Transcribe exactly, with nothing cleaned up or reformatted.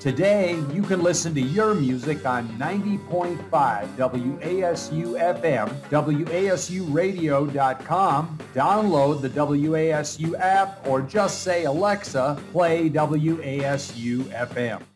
Today, you can listen to your music on ninety point five W A S U F M, W A S U radio dot com, download the W A S U app, or just say, Alexa, play W A S U F M.